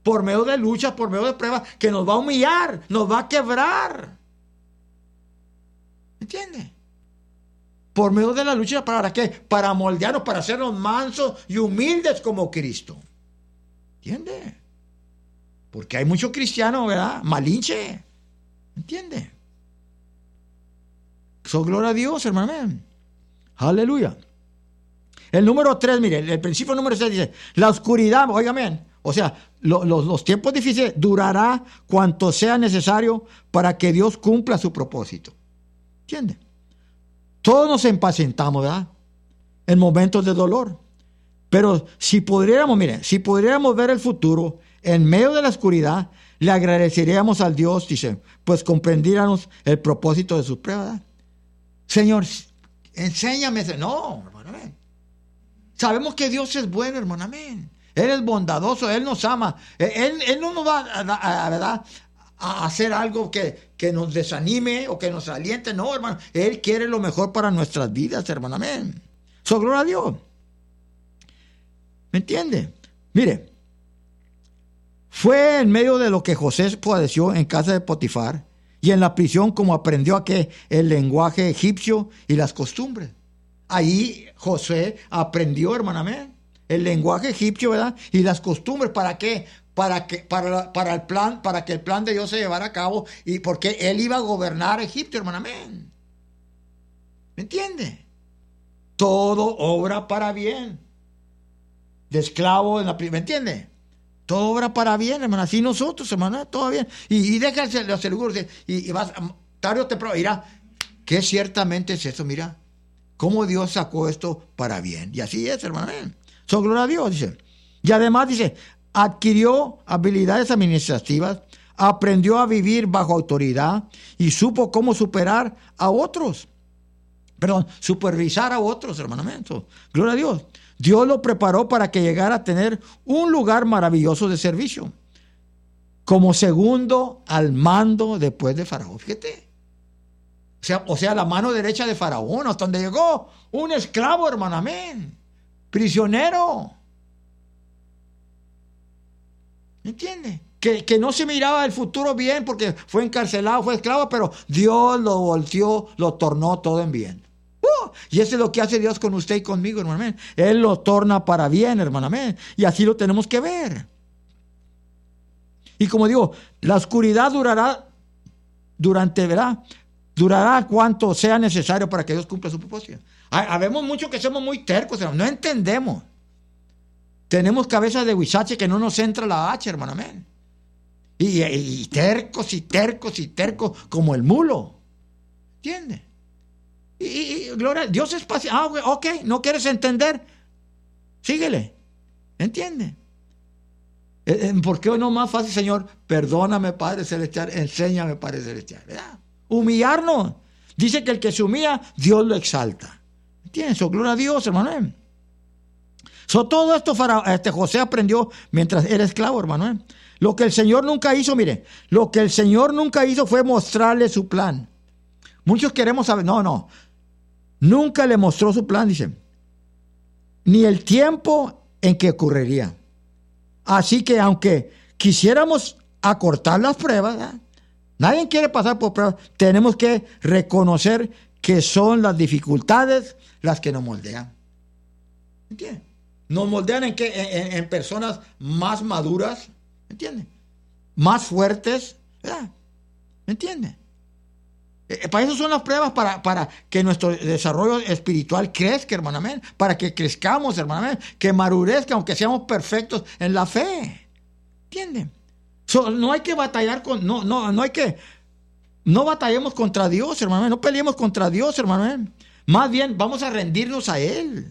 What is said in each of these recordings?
por medio de luchas, por medio de pruebas, que nos va a humillar, nos va a quebrar. ¿Entiende? Por medio de la lucha, ¿para qué? Para moldearnos, para hacernos mansos y humildes como Cristo. ¿Entiende? Porque hay muchos cristianos, ¿verdad? Malinche. ¿Entiende? Gloria a Dios, hermano. Aleluya. El número 3, mire, el principio número 6 dice, la oscuridad, óigame, o sea, los tiempos difíciles durará cuanto sea necesario para que Dios cumpla su propósito. ¿Entiende? Todos nos impacientamos, ¿verdad? En momentos de dolor. Pero si pudiéramos ver el futuro en medio de la oscuridad, le agradeceríamos al Dios, dice, pues comprendiéramos el propósito de sus pruebas, ¿verdad? Señor, enséñame. No, hermano, amén. Sabemos que Dios es bueno, hermano, amén. Él es bondadoso, Él nos ama. Él no nos va ¿verdad?, a hacer algo que nos desanime o que nos aliente. No, hermano. Él quiere lo mejor para nuestras vidas, hermano, amén. Gloria a Dios. ¿Me entiende? Mire, fue en medio de lo que José padeció en casa de Potifar y en la prisión como aprendió el lenguaje egipcio y las costumbres. Ahí José aprendió, hermano, amén, el lenguaje egipcio, ¿verdad? Y las costumbres. ¿Para qué? Para que el plan de Dios se llevara a cabo, y porque él iba a gobernar Egipto, hermano, amén. ¿Me entiende? Todo obra para bien. De esclavo ¿me entiende? Todo obra para bien, hermano. Así nosotros, hermano, todo bien. Y déjase los seguros. Y vas, tarde o temprano, mira, que ciertamente es eso, mira. Cómo Dios sacó esto para bien. Y así es, hermano. Gloria a Dios, dice. Y además, dice, adquirió habilidades administrativas, aprendió a vivir bajo autoridad y supo cómo supervisar a otros, hermano. Gloria a Dios. Dios lo preparó para que llegara a tener un lugar maravilloso de servicio, como segundo al mando después de Faraón. Fíjate. O sea, la mano derecha de Faraón, hasta donde llegó un esclavo, hermano, amén. Prisionero. ¿Me entiende? Que no se miraba el futuro bien porque fue encarcelado, fue esclavo, pero Dios lo volteó, lo tornó todo en bien. Y eso es lo que hace Dios con usted y conmigo, hermano, amén. Él lo torna para bien, hermano, amén. Y así lo tenemos que ver. Y como digo, la oscuridad durará cuanto sea necesario para que Dios cumpla su propósito. Habemos muchos que somos muy tercos, hermano, no entendemos. Tenemos cabezas de huizache que no nos entra la hacha, hermano, amén. Y tercos como el mulo. ¿Entiendes? Y gloria, Dios es paciente. Ok, ¿no quieres entender? Síguele. ¿Entiende? ¿Por qué no más fácil, Señor? Perdóname, Padre Celestial, enséñame, Padre Celestial, ¿verdad? Humillarnos. Dice que el que se humilla, Dios lo exalta. ¿Entiendes? Gloria a Dios, hermano. Todo esto José aprendió mientras era esclavo, hermano. Lo que el Señor nunca hizo, mire, lo que el Señor nunca hizo fue mostrarle su plan. Muchos queremos saber, no, nunca le mostró su plan, dice, ni el tiempo en que ocurriría. Así que aunque quisiéramos acortar las pruebas, ¿verdad? Nadie quiere pasar por pruebas, tenemos que reconocer que son las dificultades las que nos moldean. ¿Entiendes? Nos moldean en personas más maduras, ¿me entiendes? Más fuertes, ¿verdad? ¿Me entiendes? Para eso son las pruebas, para que nuestro desarrollo espiritual crezca, hermano, amén. Para que crezcamos, hermano, amén. Que madurezca, aunque seamos perfectos en la fe. ¿Entienden? No hay que batallar no batallemos contra Dios, hermano, amén. No peleemos contra Dios, hermano, amén. Más bien vamos a rendirnos a Él.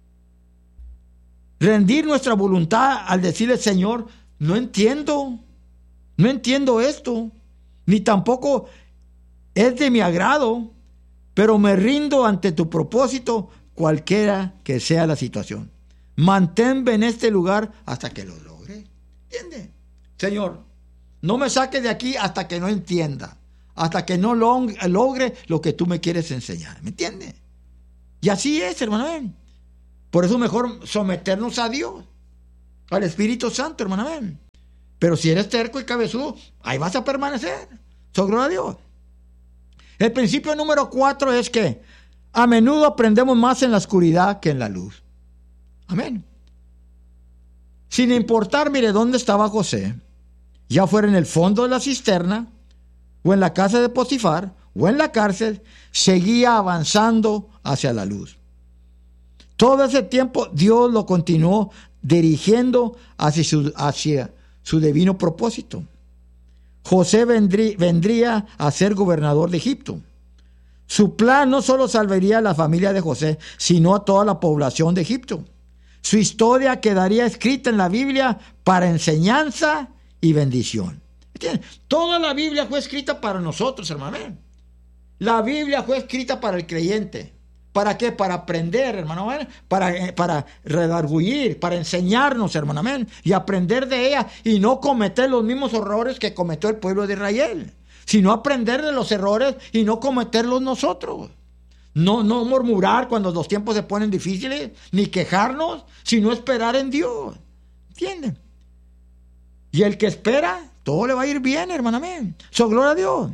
Rendir nuestra voluntad al decirle, Señor, no entiendo esto, ni tampoco es de mi agrado, pero me rindo ante tu propósito, cualquiera que sea la situación. Manténme en este lugar hasta que lo logre. ¿Entiende? Señor, no me saques de aquí hasta que no entienda, hasta que no logre lo que tú me quieres enseñar. ¿Me entiende? Y así es, hermano. Por eso mejor someternos a Dios, al Espíritu Santo, hermano. Pero si eres terco y cabezudo, ahí vas a permanecer. Gloria a Dios. El principio número 4 es que a menudo aprendemos más en la oscuridad que en la luz. Amén. Sin importar, mire, dónde estaba José, ya fuera en el fondo de la cisterna, o en la casa de Potifar, o en la cárcel, seguía avanzando hacia la luz. Todo ese tiempo Dios lo continuó dirigiendo hacia su divino propósito. José vendría a ser gobernador de Egipto. Su plan no solo salvaría a la familia de José, sino a toda la población de Egipto. Su historia quedaría escrita en la Biblia para enseñanza y bendición. ¿Entiendes? Toda la Biblia fue escrita para nosotros, hermano. La Biblia fue escrita para el creyente. ¿Para qué? Para aprender, hermano. Para redarguir, para enseñarnos, hermano. Y aprender de ella y no cometer los mismos errores que cometió el pueblo de Israel. Sino aprender de los errores y no cometerlos nosotros. No murmurar cuando los tiempos se ponen difíciles, ni quejarnos, sino esperar en Dios. ¿Entienden? Y el que espera, todo le va a ir bien, hermano. Amén. Gloria a Dios.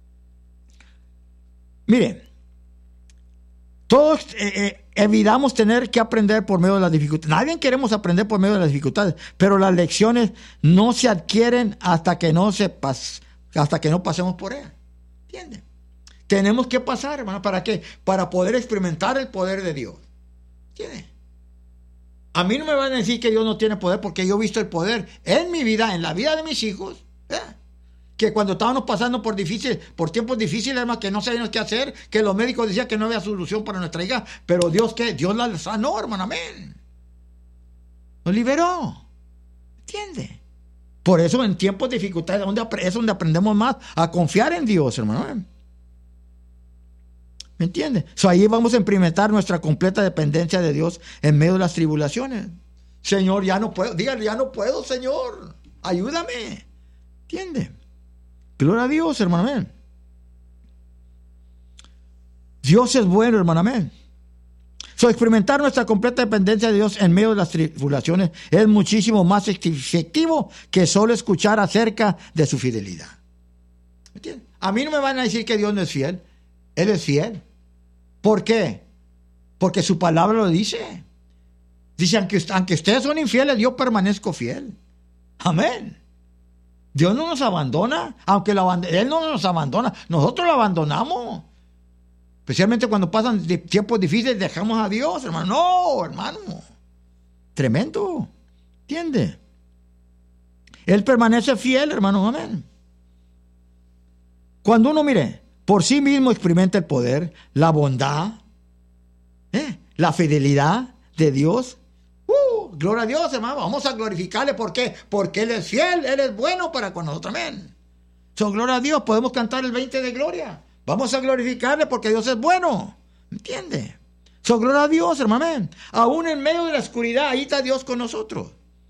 Mire, todos evitamos tener que aprender por medio de las dificultades. Nadie queremos aprender por medio de las dificultades, pero las lecciones no se adquieren hasta que no pasemos por ellas. ¿Entienden? Tenemos que pasar, hermano. ¿Para qué? Para poder experimentar el poder de Dios. ¿Entiendes? A mí no me van a decir que Dios no tiene poder, porque yo he visto el poder en mi vida, en la vida de mis hijos, que cuando estábamos pasando por tiempos difíciles, hermano, que no sabíamos qué hacer, que los médicos decían que no había solución para nuestra hija, pero Dios, ¿qué? Dios la sanó, hermano, amén. Nos liberó. ¿Entiende? Por eso en tiempos de dificultades es donde aprendemos más a confiar en Dios, hermano, amén. ¿Me entiende? Ahí vamos a experimentar nuestra completa dependencia de Dios en medio de las tribulaciones. Señor, ya no puedo. Dígale, ya no puedo, Señor. Ayúdame. ¿Entiende? Gloria a Dios, hermano. Amén. Dios es bueno, hermano. Amén. Experimentar nuestra completa dependencia de Dios en medio de las tribulaciones es muchísimo más efectivo que solo escuchar acerca de su fidelidad. ¿Me entiende? A mí no me van a decir que Dios no es fiel. Él es fiel. ¿Por qué? Porque su palabra lo dice. Dice, aunque ustedes son infieles, yo permanezco fiel. Amén. Dios no nos abandona, Él no nos abandona, nosotros lo abandonamos. Especialmente cuando pasan tiempos difíciles, dejamos a Dios, hermano. No, hermano. Tremendo. ¿Entiende? Él permanece fiel, hermano. Amén. Cuando uno, mire, por sí mismo experimenta el poder, la bondad, la fidelidad de Dios. Gloria a Dios, hermano. Vamos a glorificarle. ¿Por qué? Porque Él es fiel, Él es bueno para con nosotros. Amén. Gloria a Dios. Podemos cantar el 20 de gloria. Vamos a glorificarle porque Dios es bueno. ¿Entiende? Gloria a Dios, hermano. Amén. Aún en medio de la oscuridad, ahí está Dios con nosotros.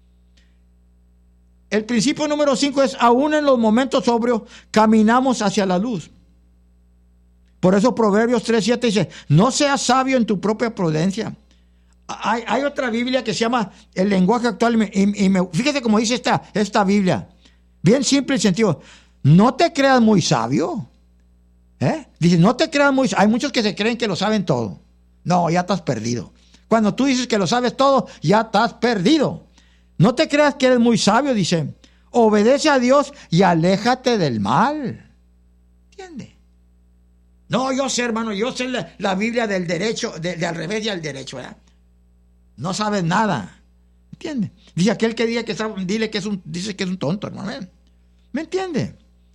El principio número 5 es, aún en los momentos sobrios, caminamos hacia la luz. Por eso Proverbios 3:7 dice, no seas sabio en tu propia prudencia. Hay otra Biblia que se llama el lenguaje actual fíjese cómo dice esta Biblia. Bien simple y sencillo. No te creas muy sabio. Dice, no te creas muy sabio. Hay muchos que se creen que lo saben todo. No, ya estás perdido. Cuando tú dices que lo sabes todo, ya estás perdido. No te creas que eres muy sabio, dice. Obedece a Dios y aléjate del mal. ¿Entiendes? No, yo sé, hermano, yo sé la Biblia del derecho, de al revés y al derecho, ¿verdad? No sabes nada. ¿Entiendes? Dice aquel que diga que sabe, dice que es un tonto, hermano. ¿Me entiende?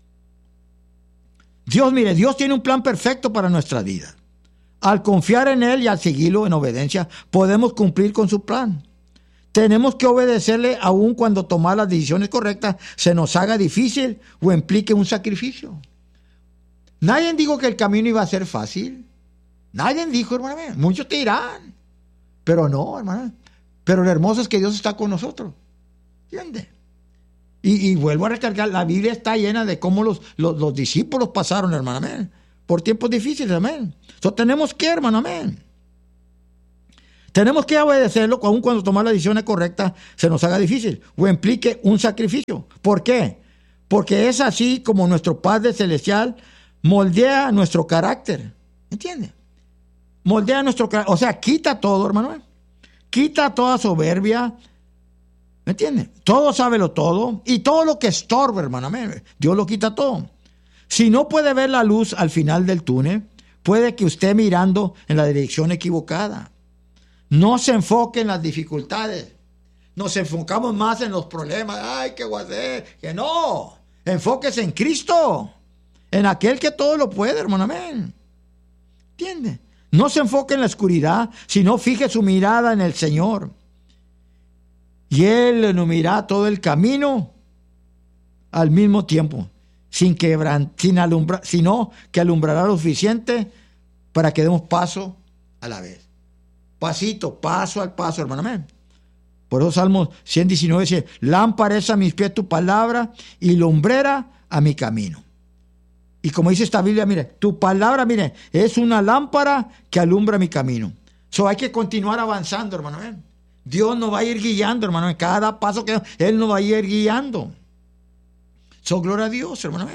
Dios tiene un plan perfecto para nuestra vida. Al confiar en Él y al seguirlo en obediencia, podemos cumplir con su plan. Tenemos que obedecerle aun cuando tomar las decisiones correctas se nos haga difícil o implique un sacrificio. Nadie dijo que el camino iba a ser fácil. Nadie dijo, hermano. Muchos te dirán. Pero no, hermano. Pero lo hermoso es que Dios está con nosotros. ¿Entiendes? Y vuelvo a recargar, la Biblia está llena de cómo los discípulos pasaron, hermano, amén, por tiempos difíciles, amén. Tenemos que, hermano, amén. Tenemos que obedecerlo, aun cuando tomar las decisiones correctas se nos haga difícil o implique un sacrificio. ¿Por qué? Porque es así como nuestro Padre Celestial moldea nuestro carácter. ¿Entiendes? Moldea nuestro carácter. O sea, quita todo, hermano. Quita toda soberbia. ¿Me entiendes? Todo sábelo todo. Y todo lo que estorba, hermano. Dios lo quita todo. Si no puede ver la luz al final del túnel, puede que usted mirando en la dirección equivocada. No se enfoque en las dificultades. Nos enfocamos más en los problemas. Ay, ¿qué voy a hacer? Que no. Enfóquese en Cristo. En aquel que todo lo puede, hermano. Amén. ¿Entiende? No se enfoque en la oscuridad, sino fije su mirada en el Señor. Y Él iluminará todo el camino al mismo tiempo, sino que alumbrará lo suficiente para que demos paso a la vez. Pasito, paso al paso, hermano. Amén. Por eso Salmos 119 dice, lámpara es a mis pies tu palabra y lumbrera a mi camino. Y como dice esta Biblia, mire, tu palabra, mire, es una lámpara que alumbra mi camino. Hay que continuar avanzando, hermano. Dios nos va a ir guiando, hermano. En cada paso que Él nos va a ir guiando. Gloria a Dios, hermano.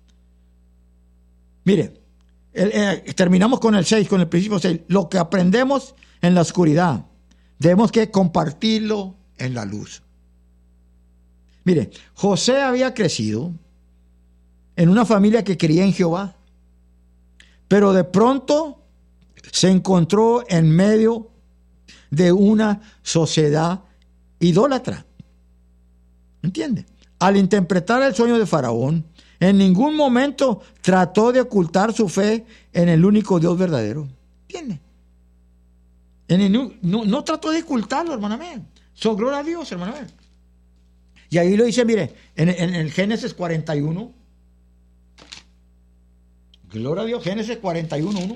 Mire, terminamos con el 6, con el principio 6. Lo que aprendemos en la oscuridad, debemos que compartirlo en la luz. Mire, José había crecido en una familia que creía en Jehová, pero de pronto se encontró en medio de una sociedad idólatra. ¿Entiende? Al interpretar el sueño de Faraón, en ningún momento trató de ocultar su fe en el único Dios verdadero. ¿Entiende? No trató de ocultarlo, hermano. Gloria a Dios, hermano. Y ahí lo dice, mire, en el Génesis 41. Gloria a Dios, Génesis 41:1.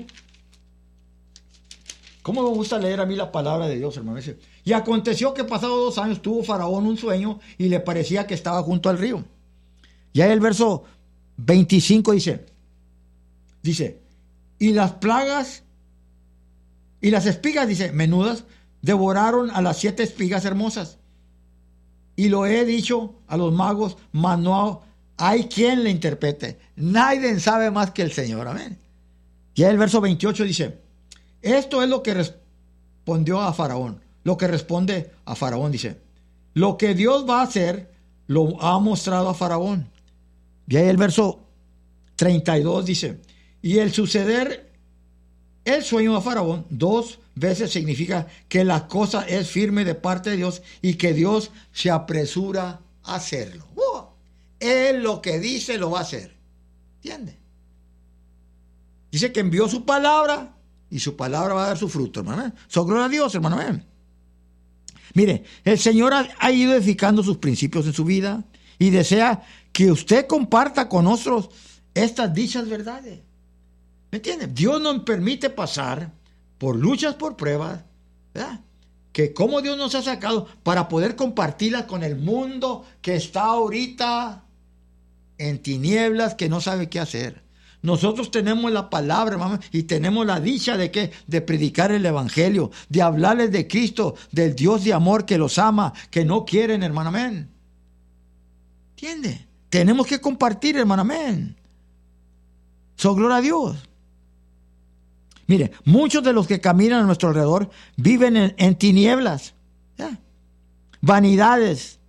¿Cómo me gusta leer a mí la palabra de Dios, hermano? Y aconteció que pasados 2 años tuvo Faraón un sueño y le parecía que estaba junto al río. Y ahí el verso 25 dice, y las plagas y las espigas, dice, menudas, devoraron a las 7 espigas hermosas. Y lo he dicho a los magos, mas no hay quien le interprete. Nadie sabe más que el Señor. Amén. Y ahí el verso 28 dice, esto es lo que respondió a Faraón. Lo que responde a Faraón, dice, lo que Dios va a hacer, lo ha mostrado a Faraón. Y ahí el verso 32 dice, y el suceder el sueño a Faraón 2 veces significa que la cosa es firme de parte de Dios y que Dios se apresura a hacerlo. Él lo que dice lo va a hacer. ¿Entiende? Dice que envió su palabra y su palabra va a dar su fruto, hermano. Gloria a Dios, hermano. Mire, el Señor ha ido edificando sus principios en su vida y desea que usted comparta con nosotros estas dichas verdades. ¿Me entiende? Dios nos permite pasar por luchas, por pruebas, ¿verdad? Que como Dios nos ha sacado para poder compartirlas con el mundo que está ahorita en tinieblas, que no sabe qué hacer. Nosotros tenemos la palabra, hermano, y tenemos la dicha de ¿qué? De predicar el evangelio, de hablarles de Cristo, del Dios de amor que los ama, que no quieren, hermano. Amén. ¿Entiende? Tenemos que compartir, hermano. Amén. Gloria a Dios. Mire, muchos de los que caminan a nuestro alrededor viven en tinieblas, ¿ya? Vanidades,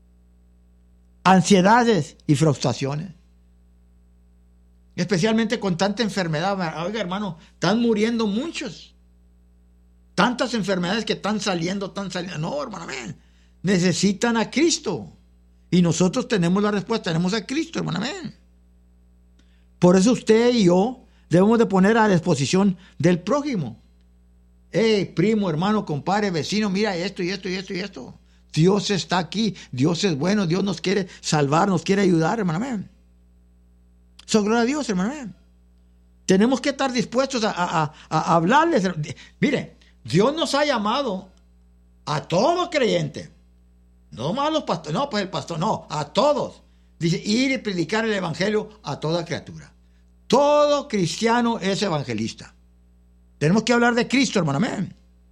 ansiedades y frustraciones. Especialmente con tanta enfermedad. Oiga, hermano, están muriendo muchos. Tantas enfermedades que están saliendo. No, hermano, amén. Necesitan a Cristo. Y nosotros tenemos la respuesta. Tenemos a Cristo, hermano, amén. Por eso usted y yo debemos de poner a disposición del prójimo. Primo, hermano, compadre, vecino, mira esto y esto y esto y esto. Dios está aquí. Dios es bueno. Dios nos quiere salvar, nos quiere ayudar, hermano, amén. Gloria a Dios, hermano. Tenemos que estar dispuestos a hablarles. Mire, Dios nos ha llamado a todo creyente. No más a los pastores. No, pues el pastor, no, a todos. Dice, ir y predicar el evangelio a toda criatura. Todo cristiano es evangelista. Tenemos que hablar de Cristo, hermano. Amén.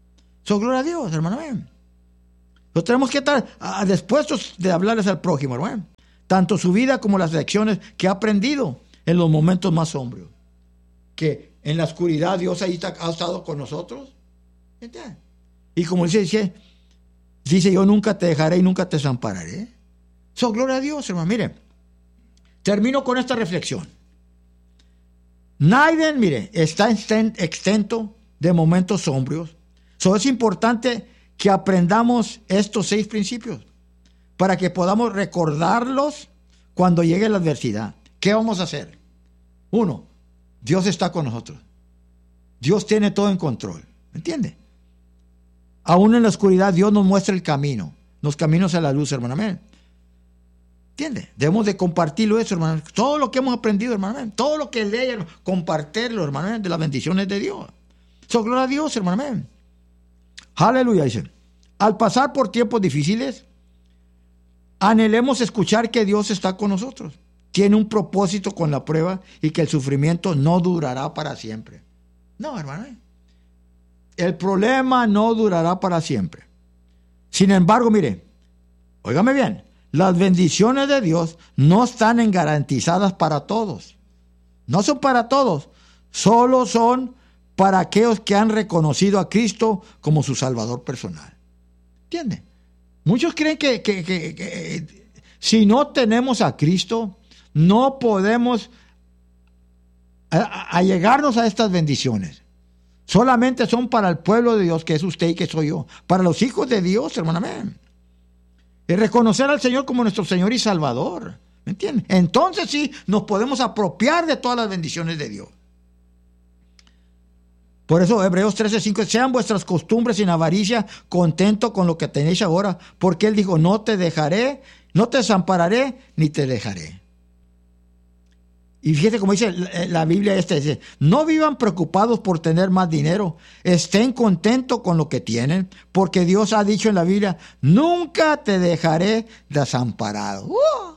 Gloria a Dios, hermano. Amén. Pero tenemos que estar dispuestos de hablarles al prójimo, hermano. Tanto su vida como las lecciones que ha aprendido en los momentos más sombríos. Que en la oscuridad Dios ahí ha estado con nosotros. ¿Entiendes? Y como dice, yo nunca te dejaré y nunca te desampararé. Gloria a Dios, hermano. Mire, termino con esta reflexión. Nadie, mire, está exento de momentos sombríos. Es importante que aprendamos estos 6 principios para que podamos recordarlos cuando llegue la adversidad. ¿Qué vamos a hacer? 1, Dios está con nosotros. Dios tiene todo en control. ¿Me entiende? Aún en la oscuridad Dios nos muestra el camino, los caminos a la luz, hermano. Amén. ¿Entiende? Debemos de compartirlo eso, hermano. Todo lo que hemos aprendido, hermano. Amén. Todo lo que lee, compartirlo, hermano. Amén. De las bendiciones de Dios. Gloria a Dios, hermano. Amén. Aleluya, dice. Al pasar por tiempos difíciles, anhelemos escuchar que Dios está con nosotros. Tiene un propósito con la prueba y que el sufrimiento no durará para siempre. No, hermano. El problema no durará para siempre. Sin embargo, mire, óigame bien, las bendiciones de Dios no están garantizadas para todos. No son para todos, solo son para aquellos que han reconocido a Cristo como su Salvador personal. ¿Entiende? Muchos creen que si no tenemos a Cristo, no podemos allegarnos a estas bendiciones. Solamente son para el pueblo de Dios, que es usted y que soy yo. Para los hijos de Dios, hermano. Amén. Y reconocer al Señor como nuestro Señor y Salvador. ¿Me entiende? Entonces sí, nos podemos apropiar de todas las bendiciones de Dios. Por eso Hebreos 13:5, sean vuestras costumbres sin avaricia, contento con lo que tenéis ahora, porque Él dijo, no te dejaré, no te desampararé, ni te dejaré. Y fíjate como dice la Biblia dice, no vivan preocupados por tener más dinero, estén contentos con lo que tienen, porque Dios ha dicho en la Biblia, nunca te dejaré desamparado.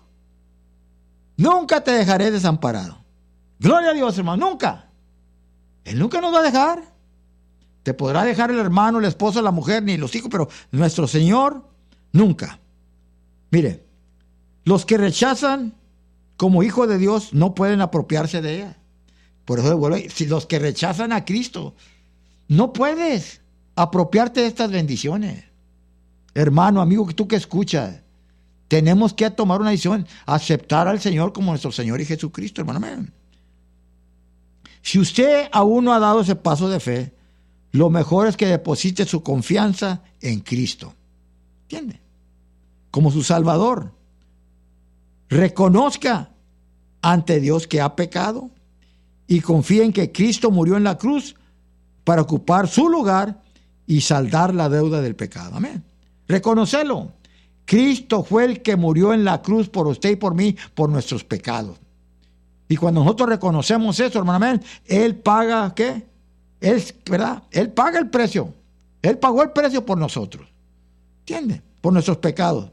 Nunca te dejaré desamparado. Gloria a Dios, hermano, nunca. Él nunca nos va a dejar. Te podrá dejar el hermano, el esposo, la mujer, ni los hijos, pero nuestro Señor, nunca. Mire, los que rechazan como hijo de Dios no pueden apropiarse de ella. Por eso, si los que rechazan a Cristo, no puedes apropiarte de estas bendiciones. Hermano, amigo, tú que escuchas, tenemos que tomar una decisión, aceptar al Señor como nuestro Señor y Jesucristo, hermano. Amén. Si usted aún no ha dado ese paso de fe, lo mejor es que deposite su confianza en Cristo. ¿Entiende? Como su Salvador. Reconozca ante Dios que ha pecado y confíe en que Cristo murió en la cruz para ocupar su lugar y saldar la deuda del pecado. Amén. Reconocerlo. Cristo fue el que murió en la cruz por usted y por mí, por nuestros pecados. Y cuando nosotros reconocemos eso, hermano, amén, Él paga, ¿qué? ¿Verdad? Él paga el precio. Él pagó el precio por nosotros. ¿Entiende? Por nuestros pecados.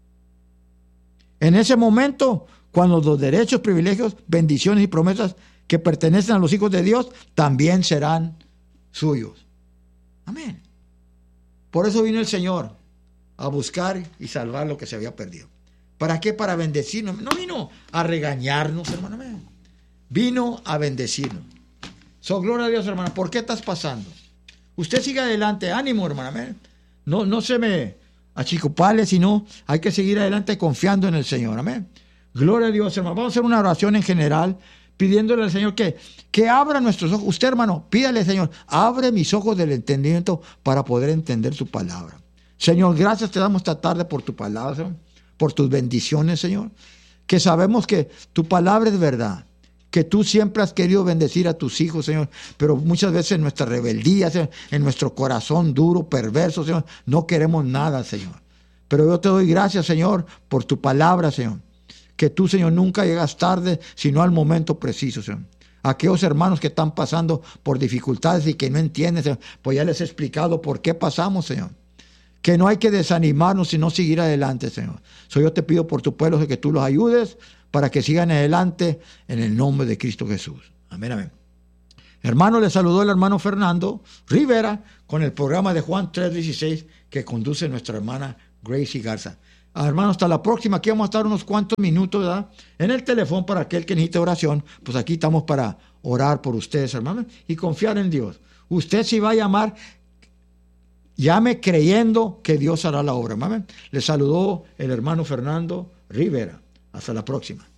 En ese momento, cuando los derechos, privilegios, bendiciones y promesas que pertenecen a los hijos de Dios, también serán suyos. Amén. Por eso vino el Señor a buscar y salvar lo que se había perdido. ¿Para qué? Para bendecirnos. No vino a regañarnos, hermano. Vino a bendecirnos. Gloria a Dios, hermano. ¿Por qué estás pasando? Usted sigue adelante. Ánimo, hermano. No se me achicopale, sino hay que seguir adelante confiando en el Señor. Amén. Gloria a Dios, hermano. Vamos a hacer una oración en general, pidiéndole al Señor que abra nuestros ojos. Usted, hermano, pídale, Señor, abre mis ojos del entendimiento para poder entender tu palabra. Señor, gracias te damos esta tarde por tu palabra, Señor, por tus bendiciones, Señor, que sabemos que tu palabra es verdad, que tú siempre has querido bendecir a tus hijos, Señor, pero muchas veces en nuestra rebeldía, Señor, en nuestro corazón duro, perverso, Señor, no queremos nada, Señor. Pero yo te doy gracias, Señor, por tu palabra, Señor, que tú, Señor, nunca llegas tarde, sino al momento preciso, Señor. Aquellos hermanos que están pasando por dificultades y que no entienden, Señor, pues ya les he explicado por qué pasamos, Señor. Que no hay que desanimarnos, sino seguir adelante, Señor. Yo te pido por tu pueblo que tú los ayudes para que sigan adelante en el nombre de Cristo Jesús. Amén, amén. Hermano, le saludó el hermano Fernando Rivera con el programa de Juan 3:16 que conduce nuestra hermana Gracie Garza. Hermano, hasta la próxima. Aquí vamos a estar unos cuantos minutos, ¿verdad? En el teléfono para aquel que necesite oración. Pues aquí estamos para orar por ustedes, hermanos, y confiar en Dios. Usted si va a llamar, llame creyendo que Dios hará la obra. Amén. Le saludó el hermano Fernando Rivera. Hasta la próxima.